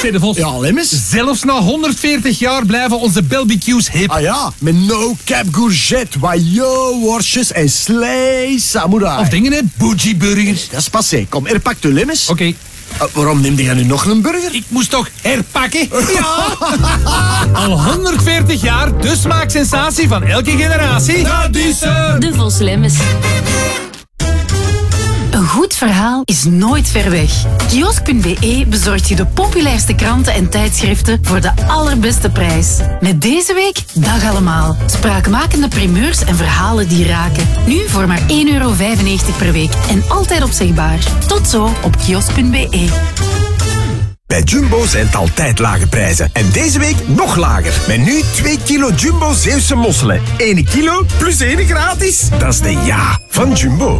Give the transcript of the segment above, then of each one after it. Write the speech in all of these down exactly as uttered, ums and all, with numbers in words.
Zeg de Vos. Ja, Lemmens. Zelfs na honderdveertig jaar blijven onze barbecues hip. Ah ja, met no cap courgette, wajo, worstjes en slee samurai. Of dingen, hè? Bougie burgers. Dat is passé. Kom, er pakt u Lemmens. Oké. Okay. Uh, waarom neemde jij nu nog een burger? Ik moest toch herpakken? Ja! Al honderdveertig jaar, de smaaksensatie van elke generatie. Dat is ze! De Vos Lemmens. Een goed verhaal is nooit ver weg. Kiosk punt be bezorgt je de populairste kranten en tijdschriften voor de allerbeste prijs. Met deze week Dag Allemaal. Spraakmakende primeurs en verhalen die raken. Nu voor maar één euro vijfennegentig per week en altijd opzegbaar. Tot zo op kiosk punt be. Bij Jumbo zijn het altijd lage prijzen. En deze week nog lager. Met nu twee kilo Jumbo Zeeuwse mosselen. één kilo plus één gratis. Dat is de ja van Jumbo.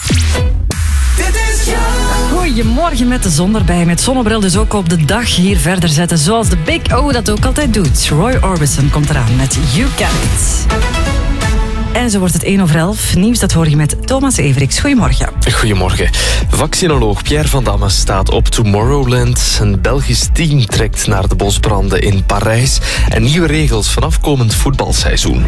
Goedemorgen met de zon erbij. Met zonnebril dus ook op de dag hier verder zetten. Zoals de Big O dat ook altijd doet. Roy Orbison komt eraan met You Got It. En zo wordt het één over elf. Nieuws dat hoor je met Thomas Everiks. Goedemorgen. Goedemorgen. Vaccinoloog Pierre van Damme staat op Tomorrowland. Een Belgisch team trekt naar de bosbranden in Parijs. En nieuwe regels vanaf komend voetbalseizoen.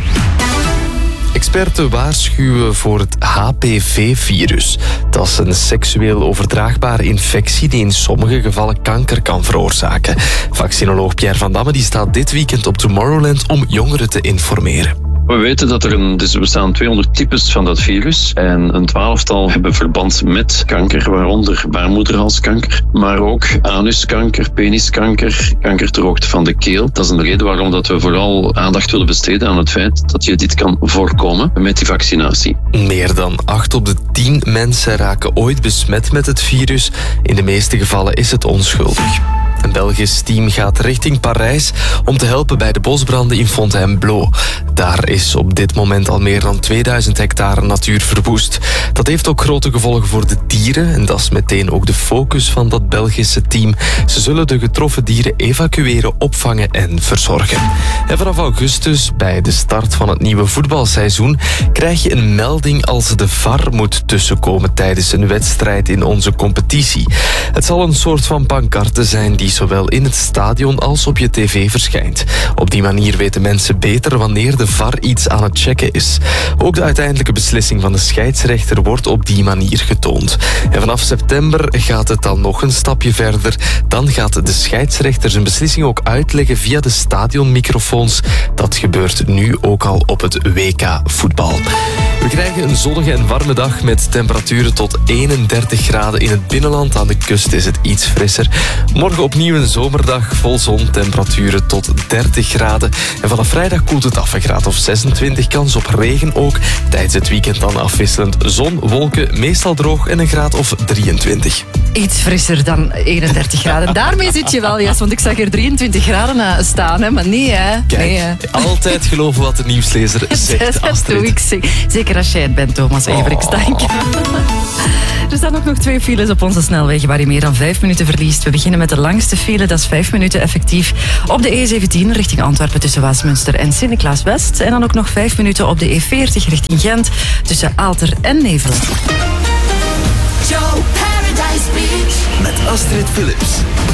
Experten waarschuwen voor het H P V-virus. Dat is een seksueel overdraagbare infectie die in sommige gevallen kanker kan veroorzaken. Vaccinoloog Pierre van Damme die staat dit weekend op Tomorrowland om jongeren te informeren. We weten dat er een, dus er bestaan tweehonderd types van dat virus en een twaalftal hebben verband met kanker, waaronder baarmoederhalskanker, maar ook anuskanker, peniskanker, kanker ter hoogte van de keel. Dat is een reden waarom dat we vooral aandacht willen besteden aan het feit dat je dit kan voorkomen met die vaccinatie. Meer dan acht op de tien mensen raken ooit besmet met het virus. In de meeste gevallen is het onschuldig. Een Belgisch team gaat richting Parijs om te helpen bij de bosbranden in Fontainebleau. Daar is op dit moment al meer dan tweeduizend hectare natuur verwoest. Dat heeft ook grote gevolgen voor de dieren en dat is meteen ook de focus van dat Belgische team. Ze zullen de getroffen dieren evacueren, opvangen en verzorgen. En vanaf augustus, bij de start van het nieuwe voetbalseizoen, krijg je een melding als de V A R moet tussenkomen tijdens een wedstrijd in onze competitie. Het zal een soort van pancarte zijn die zowel in het stadion als op je tv verschijnt. Op die manier weten mensen beter wanneer de V A R iets aan het checken is. Ook de uiteindelijke beslissing van de scheidsrechter wordt op die manier getoond. En vanaf september gaat het dan nog een stapje verder. Dan gaat de scheidsrechter zijn beslissing ook uitleggen via de stadionmicrofoons. Dat gebeurt nu ook al op het W K voetbal. We krijgen een zonnige en warme dag met temperaturen tot eenendertig graden in het binnenland. Aan de kust is het iets frisser. Morgen opnieuw een zomerdag vol zon, temperaturen tot dertig graden. En vanaf vrijdag koelt het af, een graad of zesentwintig, kans op regen ook. Tijdens het weekend dan afwisselend zon, wolken, meestal droog en een graad of drieëntwintig. Iets frisser dan eenendertig graden. Daarmee zit je wel juist, want ik zag er drieëntwintig graden staan. Hè? Maar nee, hè. Kijk, nee, hè. altijd geloven wat de nieuwslezer zegt, Dat doe ik zeker als jij het bent, Thomas Everiks. Oh. Dank je. Er staan ook nog twee files op onze snelwegen waar je meer dan vijf minuten verliest. We beginnen met de langste file, dat is vijf minuten effectief op de E zeventien richting Antwerpen tussen Waasmunster en Sint-Niklaas-West. En dan ook nog vijf minuten op de E veertig richting Gent tussen Aalter en Nevelen. Joe Paradise Beach. Met Astrid Philips.